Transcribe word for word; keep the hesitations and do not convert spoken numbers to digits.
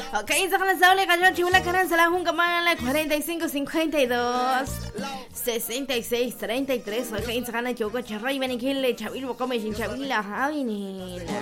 Ok, sa kanan sa uli kayo, chula kanan sa lahong kamala, cuarenta y cinco, cincuenta y dos, sesenta y seis, treinta y tres. Ok, sa kanan, choco, charray, benikile, chabil, bokome, sin chabil, lahabinin.